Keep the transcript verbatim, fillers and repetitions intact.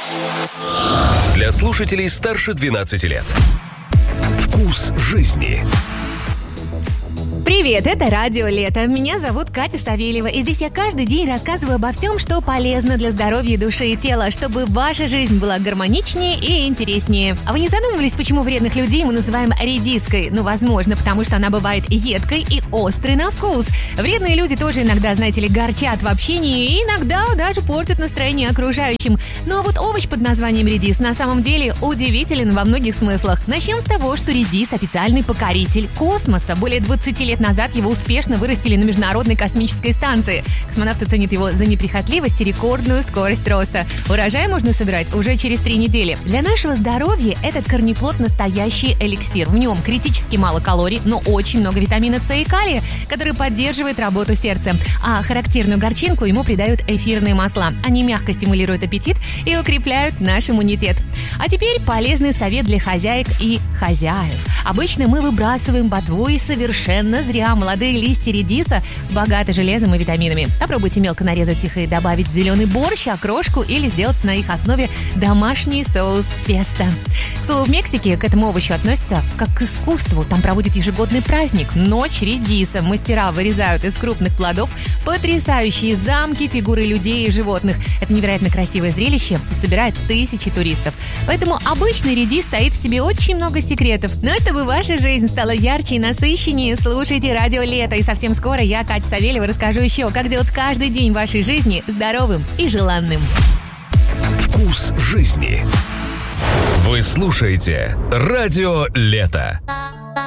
Для слушателей старше двенадцати лет. Вкус жизни. Привет, это Радио Лето. Меня зовут Катя Савельева, и здесь я каждый день рассказываю обо всем, что полезно для здоровья души и тела, чтобы ваша жизнь была гармоничнее и интереснее. А вы не задумывались, почему вредных людей мы называем редиской? Ну, возможно, потому что она бывает едкой и острой на вкус. Вредные люди тоже иногда, знаете ли, горчат в общении и иногда даже портят настроение окружающим. Ну а вот овощ под названием редис на самом деле удивителен во многих смыслах. Начнем с того, что редис – официальный покоритель космоса. Более двадцати лет назад его успешно вырастили на Международной космической станции. Космонавты ценят его за неприхотливость и рекордную скорость роста. Урожай можно собирать уже через три недели. Для нашего здоровья этот корнеплод – настоящий эликсир. В нем критически мало калорий, но очень много витамина С и калия, который поддерживает работу сердца. А характерную горчинку ему придают эфирные масла. Они мягко стимулируют аппетит и укрепляют наш иммунитет. А теперь полезный совет для хозяек и хозяев. Обычно мы выбрасываем ботву и совершенно зря. Молодые листья редиса богаты железом и витаминами. Попробуйте мелко нарезать их и добавить в зеленый борщ, окрошку или сделать на их основе домашний соус песто. К слову, в Мексике к этому овощу относятся как к искусству. Там проводят ежегодный праздник – Ночь редиса. Мастера вырезают из крупных плодов потрясающие замки, фигуры людей и животных. Это невероятно красивое зрелище и собирает тысячи туристов. Поэтому обычный редис стоит в себе очень много секретов. Но чтобы ваша жизнь стала ярче и насыщеннее, слушайте Радио Лето. И совсем скоро я, Катя Савельева, расскажу еще, как сделать каждый день вашей жизни здоровым и желанным. Вкус жизни. Вы слушаете Радио Лето.